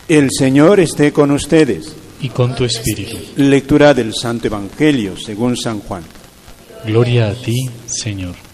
El Señor esté con ustedes. Y con tu espíritu. Lectura del Santo Evangelio según San Juan. Gloria a ti, Señor.